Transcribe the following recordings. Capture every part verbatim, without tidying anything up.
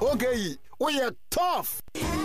Okay, we are tough.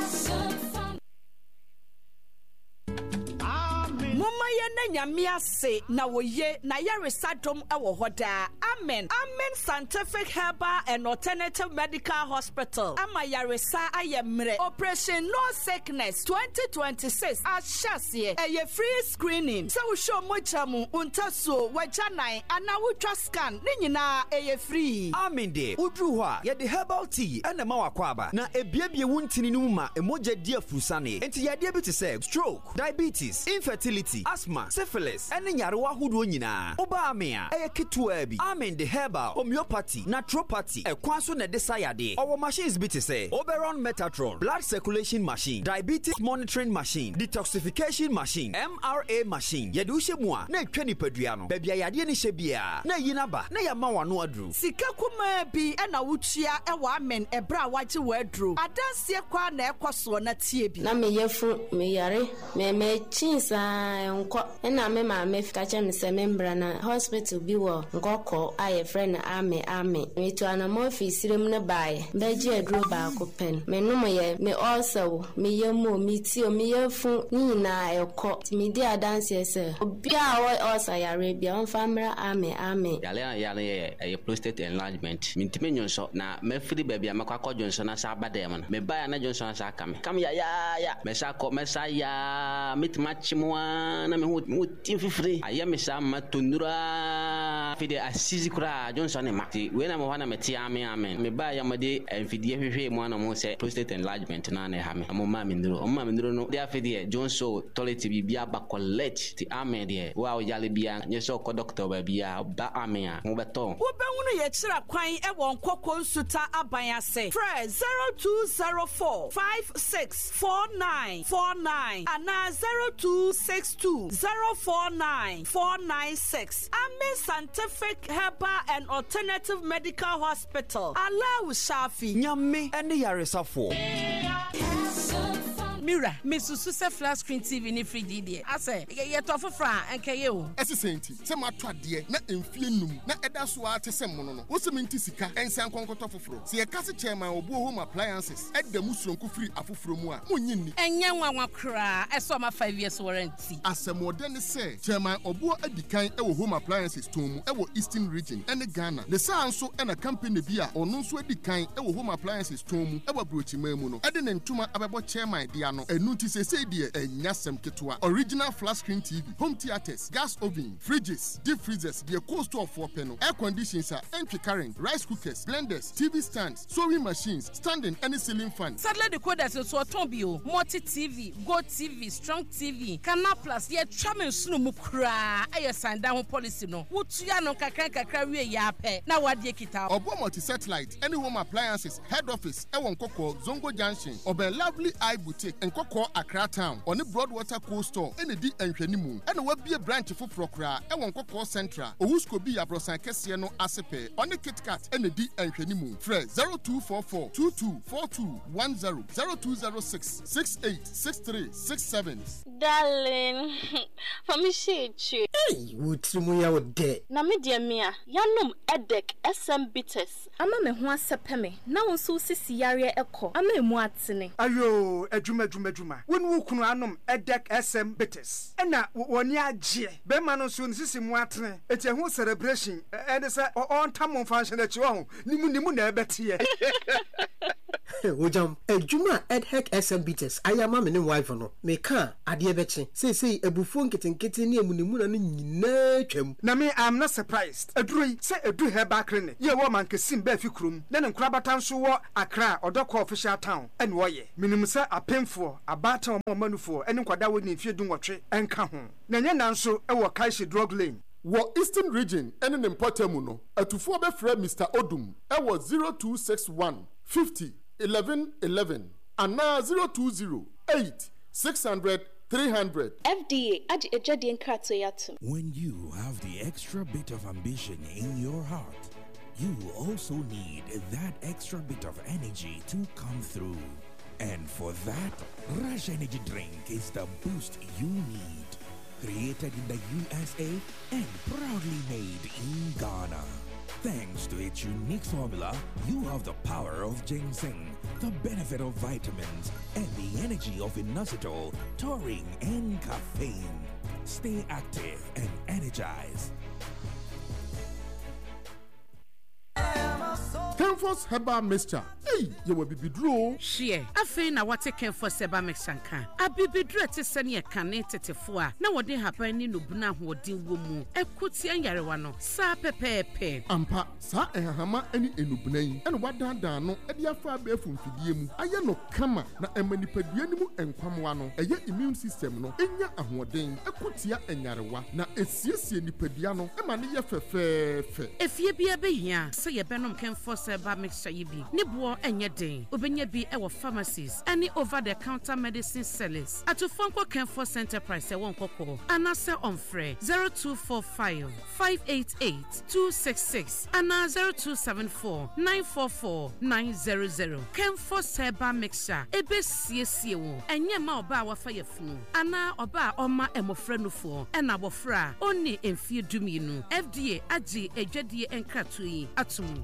Mama ye na nyame ase na woye na yaresadom ewo hoda. Amen. Amen Scientific Herbal and Alternative Medical Hospital. Ama yaresa ayemre. Operation No Sickness twenty twenty-six. Ashase eye free screening. Se wo show mochamu untaso wajanai ana wutwa scan. Ni nyina eye free. Amen de. Udru ho a ye de herbal tea ana ma wakwaba. Na ebiebie wuntini no ma emoja dia fusane. Enti ye de bi te say stroke, diabetes, infertility, asthma, syphilis, ene nyarewa hodo nyina. Oba amea eye ketua bi. Amen the herbal, homeopathy, naturopathy, ekwan so na desire. Our machines be to say Oberon Metatron, blood circulation machine, diabetes monitoring machine, detoxification machine, M R A machine. Yedushe mwa na etwa nipadua no. Bebia yade ni hyebia na yinaba na yama wano adru. Sika kuma bi ena wutua ewa Amen ebra waje wadru. Adanse kwa na ekoso na tie bi. Na me yefu me yare me me chinsa enko ena me ma me fika che me se membra na hospital bi wo nkoko aye friend ame ame me to ana mo fi sirem ne bae beje adro ba ko pen me no ye me also me yemu me ti o me yefu ni na ekọ me di adanse se obi a wo also yare bia on famra ame ame yale yale e prostate enlargement me ntime nyonso na me free baby amakwa ko jonso na sa badem na me bae na jonso na sa kam kam ya ya ya me sa ko me sa ya mitmachimwa na me hu mu tin fifiri aya me sa matonura fi de asizi kura Johnson e mati we na mo wana meti ame amen me ba ya made enfidie hwehwe mo na mo se prostate enlargement na na ha me mo ma me nduro o ma me nduro no de afidie Johnson toilet bibia ba collect ti ame de wa o yale bia nyeso ko doctor ba bia ba ame a mo beto wo be hunu ye kira kwan e won kokko nsuta aban ase fresh zero two zero four five six four nine four nine ana zero two six two zero four nine four nine six. Amen Scientific Herbal and Alternative Medical Hospital. Allah Shafi. Nyame ene yaresafo. Mira, Missus Se flat screen T V ni free D D. Ase, ye to afofra enke ye o. Ese senti, se matwa de na emfie num na eda so a te se mono no. Wo se menti sika, ensan konkoto foforo. Se ye kase chairman obo home appliances, eda musronko free afoforo mu a, monyinni. Enye nwanwa kra, eso ma five years warranty. Asemode ne se, chairman obo adikan e wo home appliances tomu e wo Eastern region ene Ghana. Ne sa anso e na company bi a ono nso adikan e wo home appliances tomu e wo brochima mu no. Ede ne ntuma abebo chairman dia no enuti se se die enyasem ketwa. Original flat screen T V, home theaters, gas oven, fridges, deep freezers, the cost of four panel, air conditioners, entry current, rice cookers, blenders, T V stands, sewing machines, standing any ceiling fan. Sadly the code so so tombio, multi T V, Go T V, Strong T V, Canal Plus, ye chairman sunu mu kra, aye sign down policy no. Wutuya no kakran kakra we ya pe. Na wadie kita. Obo multi satellite, any home appliances, head office, e won koko Zongo Junction, Obe Lovely Eye Boutique, and Koko Accra Town, on the Broadwater Coast Store, and the D and Shenimu, and will be a branch for Procra, and one Koko Central, or who's could be a Brosan Cassiano Asepe, on the Kit Kat, and the D and Shenimu. Fresh zero two four four two two four two one zero zero two zero six six eight six three six seven. Darling, for me, she hey, what's the way out there? Na me dear Mia, Yanum Edek S M Bitters. Ama me ho asepeme, na won so sisi yare ekọ. Ama emu atene. Ayo, edwuma edwuma edwuma. Won wu kunu anom Edek S M Bitters. Ena woni agye. Be ma no so sisi mu atene. Eti ho celebration. E de se on tam function achi ho. Nimu nimu na ebete. Ojam, edwuma Edek S M Bitters. Ayama me ne wife no. Me ka ade ebeche. Sei sei ebufu nketenkete ne emunimu na no nyina twam. Na me I am not surprised. Edrui se edu herbal clinic. Ye wo man kesim ba fi krum. Na ne nkrabata nso wo Accra Odoko official town. En wo ye. Minim se apemfo, abata o manufo, ene nkwada wo ni fie dunwotwe enka ho. Na nya nanso e wo Kaishi drug lane. Wo Eastern region ene ne mpotemu no. Atufo be frɛ Mister Odum. E wo zero two six one fifty eleven eleven ana zero two zero eight six hundred three hundred. F D A adi ejadi enkrato yatum. When you have the extra bit of ambition in your heart, you also need that extra bit of energy to come through. And for that, Rush Energy Drink is the boost you need. Created in the U S A and proudly made in Ghana. Thanks to its unique formula, you have the power of ginseng, the benefit of vitamins, and the energy of inositol, taurine, and caffeine. Stay active and energized. Kenforce Herbal Mixture. Hey, you will be bidro. Share. Afe na wate Kenforce Herbal Mixture nka. Abibidro te sene ye kane tetefo a na wode haban ni no buna hodin wo mu. Ekuti anyarewa no. Sa pepepe. Ampa sa ehahama ani enubuna yi. Ene wadandan no e de afa ba efumfidie mu. Aye no kama na emanipadua ni mu enkwamwa no. Eye immune system no enya ahoden. Ekutia enyarewa na esiesie nipadua no e ma ne ye fefefe. Efie bia be hia se ye benom Kenforce Herbal Mixture yi bi. Ni bo enye den. Obenya bi e wo pharmacies any over the counter medicine sellers. Atufonko Kenforce Enterprise e won kokko. Anase onfre zero two four five five eight eight two six six ana zero two seven four nine four four nine zero zero. Kenforce Herbal Mixture ebe siesie wo. Enye ma oba wa fa yefunu. Ana oba oma emofra nufo. Ena bofra oni emfie duminu. F D A agi edwadie enkratu yi atum.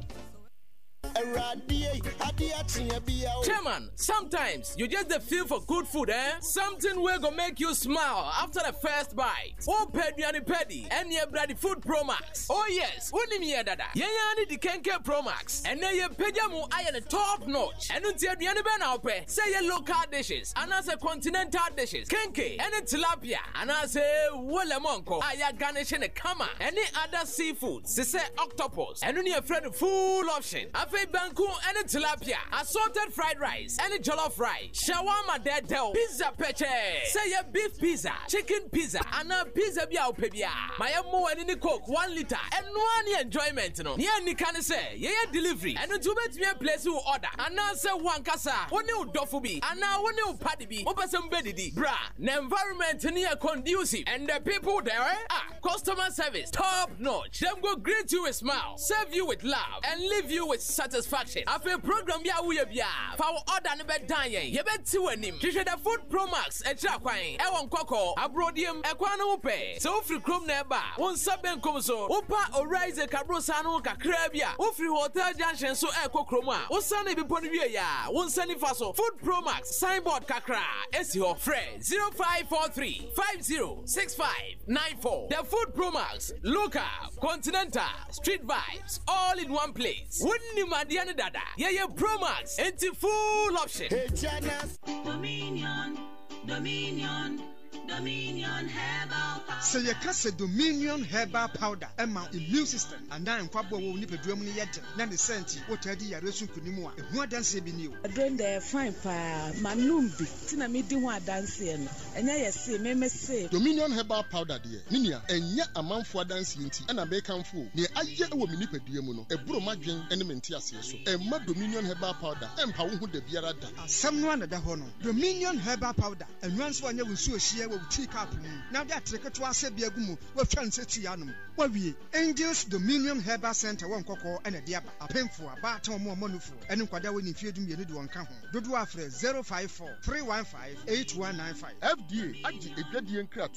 Chairman, sometimes you just the feel for good food, eh? Something will go make you smile after the first bite. Oh, Pediani Pedi, and your bloody food Pro Max. Oh, yes, Unimia Dada. Yayani the Kenke Pro Max, and then your Pediamu iron top notch. And until the Aniben say your local dishes, and as a continental dishes, Kenke, and a tilapia, and I say Wolamonko, Aya Garnish and a Kama, any other seafood, say octopus, and only a friend full option. Banku and tilapia, assorted fried rice, and jollof rice, shawarma dead del, pizza peche, say a beef pizza, chicken pizza, and a pizza biao pebia. My mo and in coke one liter, and one enjoyment no. Near Nikane say, yeah delivery, and to bet me a place who order, and now say one casa, one new dofubi, and now one new paddy be, open some beddy, bra, the environment near conducive, and the people there, ah, customer service, top notch. Them go greet you with smile, serve you with love, and leave you with satisfaction. After program ya we bia for order ne be dan yen ye beti wanim hwehwe the food Pro Max e kira kwan e won kokko abrodiem e kwan no pe so free chrome na eba won saben kom so opa orize kabrosa no kakra bia wo free hotel junction so e kokrom a wo sane bi pon wie ya won sane fa so food Pro Max signboard kakra esi ho frɛ zero five four three five zero six five nine four. The food Pro Max local continental street vibes all in one place. Wouldn't Diana Dada, yeah, yeah, Pro Max, into full option. Hey, Dominion, Dominion, Dominion Herbal Powder. Say you can say Dominion Herbal Powder, Emma immune system, and now in Quabo will nip a drum in yet. Then the senti, what I did, I resume Kunimua, and more than say be new. I don't dare fine pa, Manumbi, Tina made one dancing, and I say, Meme say Dominion Herbal Powder, dear, Minia, and yet a month for dancing, and a bacon fool. Near I yet a woman nip a diamono, a bromagin, and a mentia so, and my Dominion Herbal Powder, and how would the Biarada? Someone at the honor. Dominion Herbal Powder, and once one you will see a share will take up. Now that take it to us, Biagumu, what fancy Tianum. What we Angels Dominion Herbal Center, one cocoa and a diaba, a pen for a bat or more money for, and Quadawin if you do me one count. Do do after zero five four three one five eight one nine five. F D A, I did a